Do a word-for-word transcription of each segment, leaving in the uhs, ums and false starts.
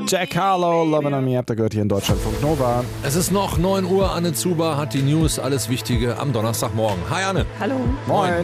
Jack Harlow, Lovin' on Me, habt ihr gehört hier in Deutschlandfunk Nova. Es ist noch neun Uhr, Anne Zuber hat die News, alles Wichtige am Donnerstagmorgen. Hi Anne. Hallo. Moin.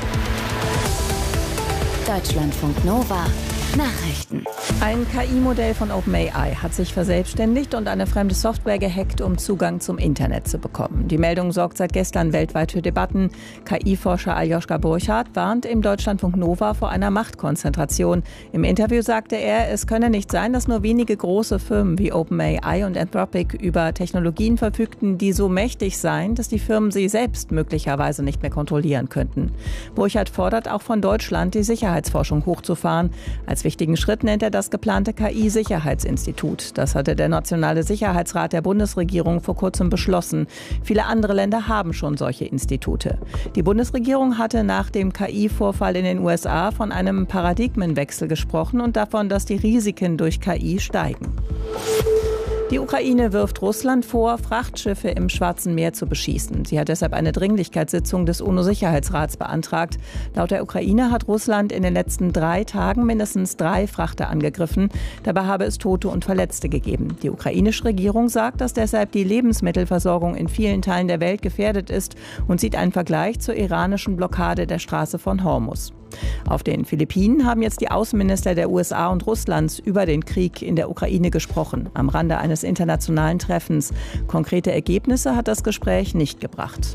Deutschlandfunk Nova. Nachrichten. Ein K I-Modell von OpenAI hat sich verselbstständigt und eine fremde Software gehackt, um Zugang zum Internet zu bekommen. Die Meldung sorgt seit gestern weltweit für Debatten. K I-Forscher Aljoschka Burchardt warnt im Deutschlandfunk Nova vor einer Machtkonzentration. Im Interview sagte er, es könne nicht sein, dass nur wenige große Firmen wie OpenAI und Anthropic über Technologien verfügten, die so mächtig seien, dass die Firmen sie selbst möglicherweise nicht mehr kontrollieren könnten. Burchardt fordert auch von Deutschland, die Sicherheitsforschung hochzufahren. Als wichtigen Schritt nennt er das geplante K I-Sicherheitsinstitut. Das hatte der Nationale Sicherheitsrat der Bundesregierung vor kurzem beschlossen. Viele andere Länder haben schon solche Institute. Die Bundesregierung hatte nach dem K I-Vorfall in den U S A von einem Paradigmenwechsel gesprochen und davon, dass die Risiken durch K I steigen. Die Ukraine wirft Russland vor, Frachtschiffe im Schwarzen Meer zu beschießen. Sie hat deshalb eine Dringlichkeitssitzung des UNO-Sicherheitsrats beantragt. Laut der Ukraine hat Russland in den letzten drei Tagen mindestens drei Frachter angegriffen. Dabei habe es Tote und Verletzte gegeben. Die ukrainische Regierung sagt, dass deshalb die Lebensmittelversorgung in vielen Teilen der Welt gefährdet ist und sieht einen Vergleich zur iranischen Blockade der Straße von Hormuz. Auf den Philippinen haben jetzt die Außenminister der U S A und Russlands über den Krieg in der Ukraine gesprochen, am Rande eines internationalen Treffens. Konkrete Ergebnisse hat das Gespräch nicht gebracht.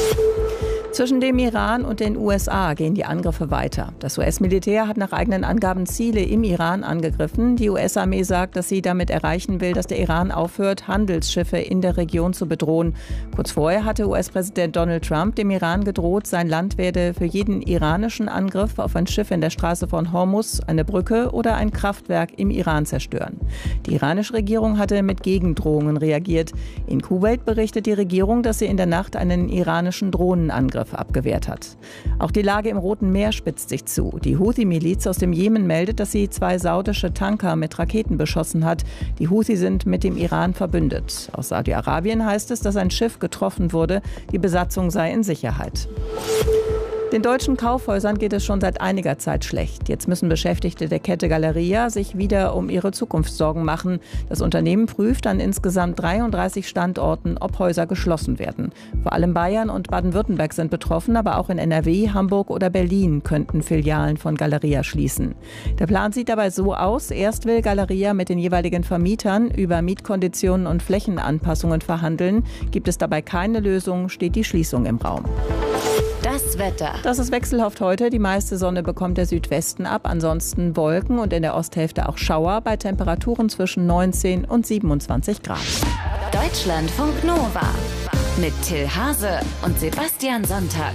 Zwischen dem Iran und den U S A gehen die Angriffe weiter. Das U S-Militär hat nach eigenen Angaben Ziele im Iran angegriffen. Die U S-Armee sagt, dass sie damit erreichen will, dass der Iran aufhört, Handelsschiffe in der Region zu bedrohen. Kurz vorher hatte U S-Präsident Donald Trump dem Iran gedroht, sein Land werde für jeden iranischen Angriff auf ein Schiff in der Straße von Hormuz, eine Brücke oder ein Kraftwerk im Iran zerstören. Die iranische Regierung hatte mit Gegendrohungen reagiert. In Kuwait berichtet die Regierung, dass sie in der Nacht einen iranischen Drohnenangriff abgewehrt hat. Auch die Lage im Roten Meer spitzt sich zu. Die Houthi-Miliz aus dem Jemen meldet, dass sie zwei saudische Tanker mit Raketen beschossen hat. Die Houthi sind mit dem Iran verbündet. Aus Saudi-Arabien heißt es, dass ein Schiff getroffen wurde. Die Besatzung sei in Sicherheit. Den deutschen Kaufhäusern geht es schon seit einiger Zeit schlecht. Jetzt müssen Beschäftigte der Kette Galeria sich wieder um ihre Zukunft Sorgen machen. Das Unternehmen prüft an insgesamt dreiunddreißig Standorten, ob Häuser geschlossen werden. Vor allem Bayern und Baden-Württemberg sind betroffen, aber auch in N R W, Hamburg oder Berlin könnten Filialen von Galeria schließen. Der Plan sieht dabei so aus: Erst will Galeria mit den jeweiligen Vermietern über Mietkonditionen und Flächenanpassungen verhandeln. Gibt es dabei keine Lösung, steht die Schließung im Raum. Das Wetter. Das ist wechselhaft heute. Die meiste Sonne bekommt der Südwesten ab. Ansonsten Wolken und in der Osthälfte auch Schauer bei Temperaturen zwischen neunzehn und siebenundzwanzig Grad. Deutschlandfunk Nova mit Till Hase und Sebastian Sonntag.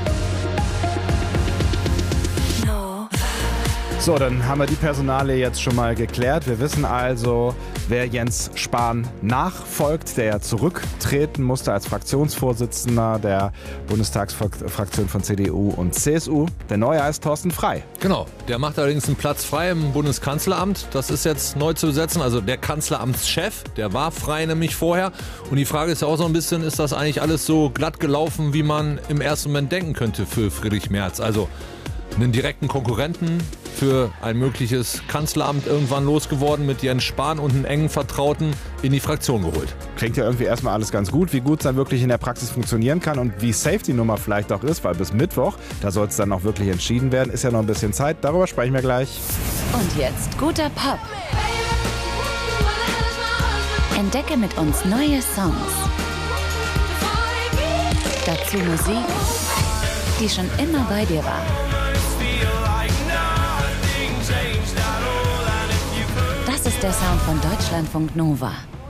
So, dann haben wir die Personalie jetzt schon mal geklärt. Wir wissen also, wer Jens Spahn nachfolgt, der ja zurücktreten musste als Fraktionsvorsitzender der Bundestagsfraktion von C D U und C S U. Der neue heißt Thorsten Frey. Genau, der macht allerdings einen Platz frei im Bundeskanzleramt. Das ist jetzt neu zu besetzen. Also der Kanzleramtschef, der war frei nämlich vorher. Und die Frage ist ja auch so ein bisschen, ist das eigentlich alles so glatt gelaufen, wie man im ersten Moment denken könnte für Friedrich Merz? Also einen direkten Konkurrenten für ein mögliches Kanzleramt irgendwann losgeworden, mit Jens Spahn und einen engen Vertrauten in die Fraktion geholt. Klingt ja irgendwie erstmal alles ganz gut. Wie gut es dann wirklich in der Praxis funktionieren kann und wie safe die Nummer vielleicht auch ist, weil bis Mittwoch, da soll es dann auch wirklich entschieden werden, ist ja noch ein bisschen Zeit. Darüber sprechen wir gleich. Und jetzt guter Pop. Entdecke mit uns neue Songs. Dazu Musik, die schon immer bei dir war. Das ist der Sound von Deutschlandfunk Nova.